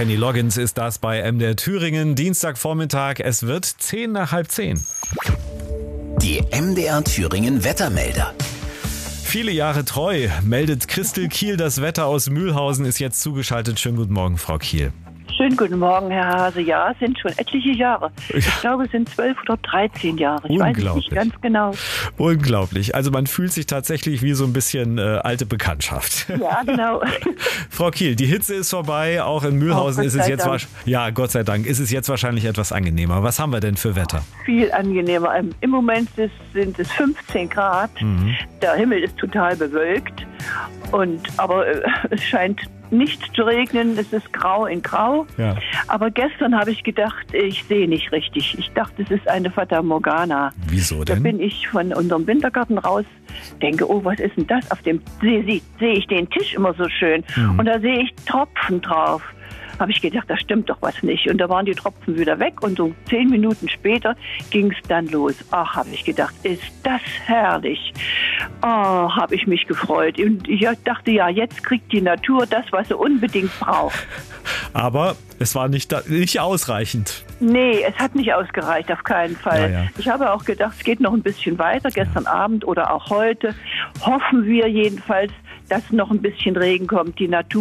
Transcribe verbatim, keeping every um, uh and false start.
Kenny Loggins ist das bei M D R Thüringen. Dienstagvormittag, es wird zehn nach halb zehn. Die M D R Thüringen Wettermelder. Viele Jahre treu meldet Christel Kiel das Wetter aus Mühlhausen, ist jetzt zugeschaltet. Schönen guten Morgen, Frau Kiel. Schönen guten Morgen, Herr Hase. Ja, es sind schon etliche Jahre. Ich Ja. glaube, es sind zwölf oder dreizehn Jahre. Ich weiß es nicht ganz genau. Unglaublich. Also man fühlt sich tatsächlich wie so ein bisschen äh, alte Bekanntschaft. Ja, genau. Frau Kiel, die Hitze ist vorbei. Auch in Mühlhausen Oh, ist Gott es sei jetzt Dank. wahrsch- ja, Gott sei Dank, ist es jetzt wahrscheinlich etwas angenehmer. Was haben wir denn für Wetter? Viel angenehmer. Im im Moment ist, sind es fünfzehn Grad. Der Himmel ist total bewölkt. Und, aber äh, es scheint nicht zu regnen. Es ist grau in grau. Ja. Aber gestern habe ich gedacht, ich sehe nicht richtig. Ich dachte, es ist eine Fata Morgana. Wieso Da denn? bin ich von unserem Wintergarten raus, denke, oh, was ist denn das? Auf dem sehe sehe- sehe ich den Tisch immer so schön. Und da sehe ich Tropfen drauf. Habe ich gedacht, da stimmt doch was nicht. Und da waren die Tropfen wieder weg und so zehn Minuten später ging es dann los. Ach, habe ich gedacht, ist das herrlich. Oh, habe ich mich gefreut. Und ich dachte, ja, jetzt kriegt die Natur das, was sie unbedingt braucht. Aber es war nicht, da, nicht ausreichend. Nee, es hat nicht ausgereicht, auf keinen Fall. Ja, ja. Ich habe auch gedacht, es geht noch ein bisschen weiter, gestern Abend oder auch heute. Hoffen wir jedenfalls, dass noch ein bisschen Regen kommt. Die Natur